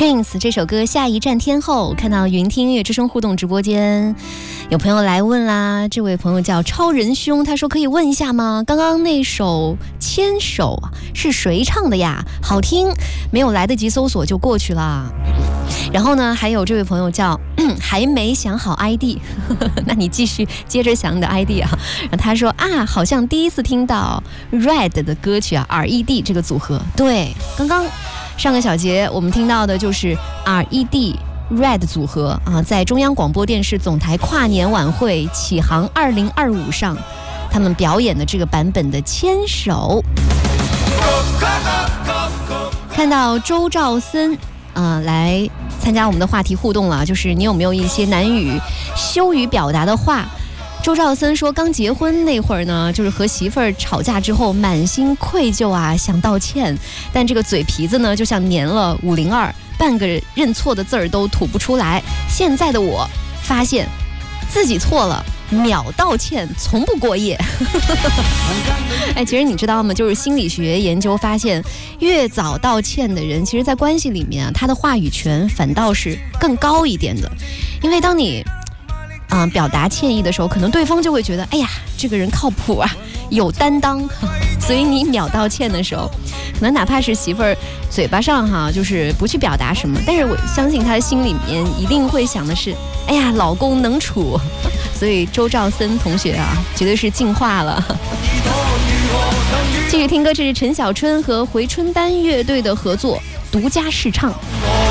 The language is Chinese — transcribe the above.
Prince 这首歌下一站天后，看到云听音乐之声互动直播间有朋友来问啦，这位朋友叫超人兄，他说可以问一下吗？刚刚那首牵手是谁唱的呀？好听，没有来得及搜索就过去了。然后呢，还有这位朋友叫还没想好 ID 那你继续接着想你的 ID 啊。然后他说啊，好像第一次听到 Red 的歌曲啊 RED 这个组合。对，刚刚上个小节我们听到的就是 RED Red 组合啊，在中央广播电视总台跨年晚会启航2025上他们表演的这个版本的牵手。看到周兆森来参加我们的话题互动了，就是你有没有一些难以羞于表达的话？周兆森说，刚结婚那会儿呢，就是和媳妇儿吵架之后，满心愧疚啊，想道歉，但这个嘴皮子呢，就像粘了502，半个认错的字儿都吐不出来。现在的我发现自己错了，秒道歉，从不过夜。哎，其实你知道吗？就是心理学研究发现，越早道歉的人，其实在关系里面啊，他的话语权反倒是更高一点的。因为当你表达歉意的时候，可能对方就会觉得，哎呀，这个人靠谱啊，有担当。所以你秒道歉的时候，可能哪怕是媳妇儿嘴巴上就是不去表达什么，但是我相信他的心里面一定会想的是，哎呀，老公能处。所以周兆森同学啊，绝对是进化了。继续听歌，这是陈小春和回春丹乐队的合作，独家试唱。